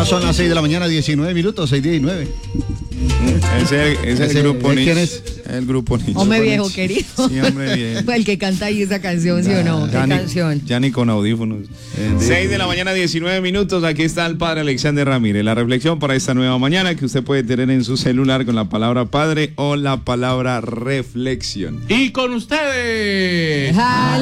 Ya son las 6 de la mañana, 19 minutos, 6:19. Ese es el grupo Nietzsche. ¿Quién es? El grupo Nietzsche. Hombre viejo, querido. Sí, hombre viejo. El que canta ahí esa canción, ¿sí o no? ¿Qué canción? Ya ni con audífonos. 6 de la mañana, 19 minutos. Aquí está el padre Alexander Ramírez. La reflexión para esta nueva mañana que usted puede tener en su celular con la palabra padre o la palabra reflexión. Y con ustedes,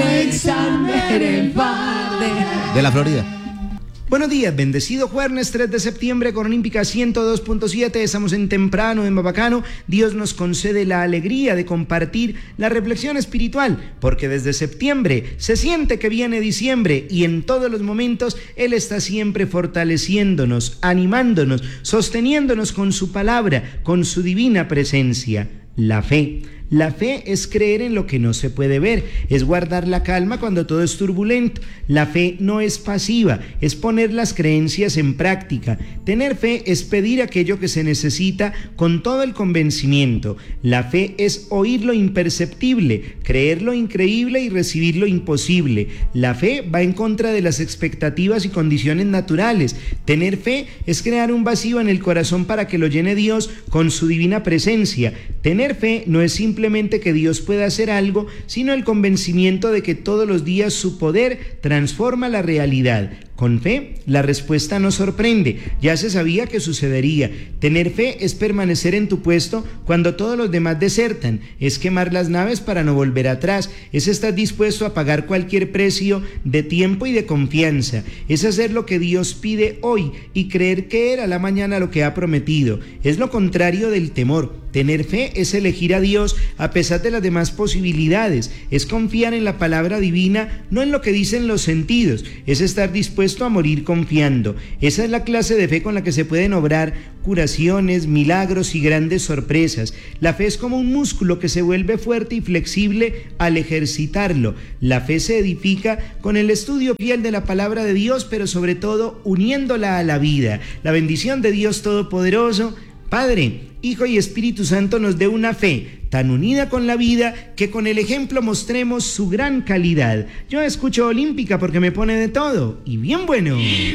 Alexander el padre. De la Florida. Buenos días, bendecido jueves 3 de septiembre con Olímpica 102.7, estamos en temprano, en Babacano. Dios nos concede la alegría de compartir la reflexión espiritual, porque desde septiembre se siente que viene diciembre y en todos los momentos Él está siempre fortaleciéndonos, animándonos, sosteniéndonos con su palabra, con su divina presencia, la fe. La fe es creer en lo que no se puede ver, es guardar la calma cuando todo es turbulento. La fe no es pasiva, es poner las creencias en práctica. Tener fe es pedir aquello que se necesita con todo el convencimiento. La fe es oír lo imperceptible, creer lo increíble y recibir lo imposible. La fe va en contra de las expectativas y condiciones naturales. Tener fe es crear un vacío en el corazón para que lo llene Dios con su divina presencia. Tener fe no es simplemente que Dios pueda hacer algo, sino el convencimiento de que todos los días su poder transforma la realidad. Con fe, la respuesta nos sorprende, ya se sabía que sucedería. Tener fe es permanecer en tu puesto cuando todos los demás desertan, es quemar las naves para no volver atrás, es estar dispuesto a pagar cualquier precio de tiempo y de confianza, es hacer lo que Dios pide hoy y creer que Él hará mañana lo que ha prometido. Es lo contrario del temor. Tener fe es elegir a Dios a pesar de las demás posibilidades, es confiar en la palabra divina, no en lo que dicen los sentidos, es estar dispuesto a morir confiando. Esa es la clase de fe con la que se pueden obrar curaciones, milagros y grandes sorpresas. La fe es como un músculo que se vuelve fuerte y flexible al ejercitarlo. La fe se edifica con el estudio fiel de la palabra de Dios, pero sobre todo uniéndola a la vida. La bendición de Dios Todopoderoso, Padre, Hijo y Espíritu Santo nos dé una fe tan unida con la vida que con el ejemplo mostremos su gran calidad. Yo escucho Olímpica porque me pone de todo y bien bueno.